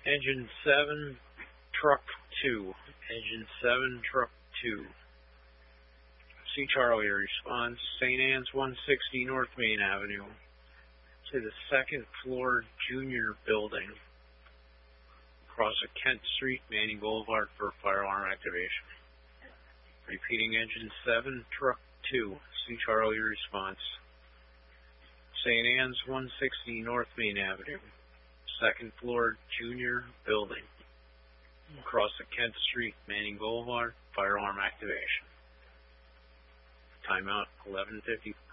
Engine 7, Truck 2. Engine 7, Truck 2. C. Charlie, response, St. Anne's 160 North Main Avenue. To the second floor junior building. Across a Kent Street, Manning Boulevard for fire alarm activation. Repeating, Engine 7, Truck 2. C. Charlie, response. St. Anne's 160 North Main Avenue. Second floor junior building. Across the Kent Street, Manning Boulevard, fire alarm activation. Timeout 11:50.